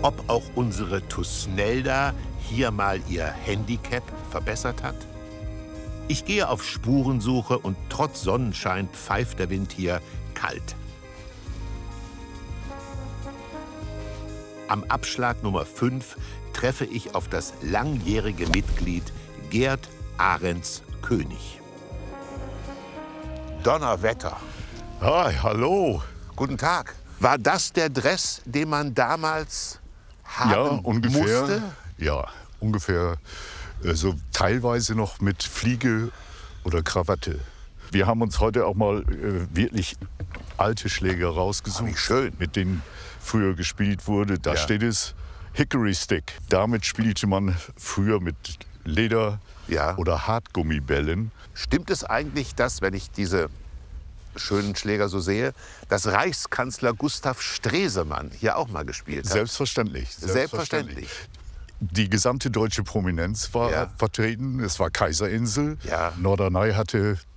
ob auch unsere Tusnelda hier mal ihr Handicap verbessert hat? Ich gehe auf Spurensuche und trotz Sonnenschein pfeift der Wind hier kalt. Am Abschlag Nummer 5 treffe ich auf das langjährige Mitglied Gerd Ahrens-König. Donnerwetter. Hi, hallo. Guten Tag. War das der Dress, den man damals haben Ja, ungefähr. musste? Ja, ungefähr. So teilweise noch mit Fliege oder Krawatte. Wir haben uns heute auch mal wirklich alte Schläger rausgesucht, Wie schön. mit denen früher gespielt wurde. Da Ja. steht es Hickory Stick. Damit spielte man früher mit Leder- Ja. oder Hartgummibällen. Stimmt es eigentlich, dass, wenn ich diese schönen Schläger so sehe, dass Reichskanzler Gustav Stresemann hier auch mal gespielt hat? Selbstverständlich. Selbstverständlich. Die gesamte deutsche Prominenz war Ja. vertreten. Es war Kaiserinsel. Ja. Norderney hatte